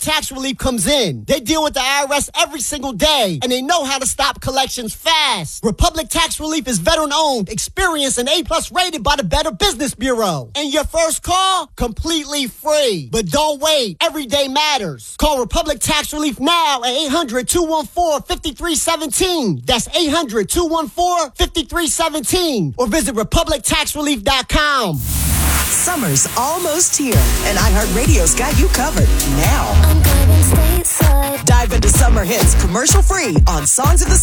Tax Relief comes in. They deal with the IRS every single day, and they know how to stop collections fast. Republic Tax Relief is veteran-owned, experienced, and A-plus rated by the Better Business Bureau. And your first call, completely free. But don't wait. Every day matters. Call Republic Tax Relief now at 800-214-5317. That's 800-214-5317. Or visit RepublicTaxRelief.com. Summer's almost here, and iHeartRadio's got you covered now. I'm going stateside. Dive into summer hits commercial-free on Songs of the